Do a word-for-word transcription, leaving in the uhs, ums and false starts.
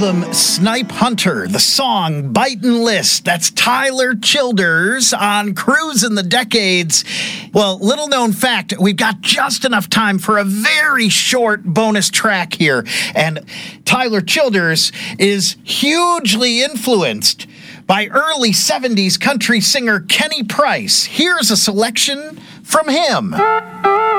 album Snipe Hunter, the song Bitin' List. That's Tyler Childers on Cruisin' the Decades. Well, little known fact, we've got just enough time for a very short bonus track here. And Tyler Childers is hugely influenced by early seventies country singer Kenny Price. Here's a selection from him.